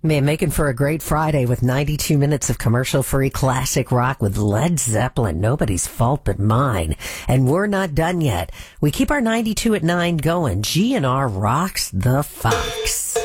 Man, making for a great Friday with 92 minutes of commercial-free classic rock with Led Zeppelin. Nobody's fault but mine. And we're not done yet. We keep our 92 at 9 going. GNR rocks the Fox.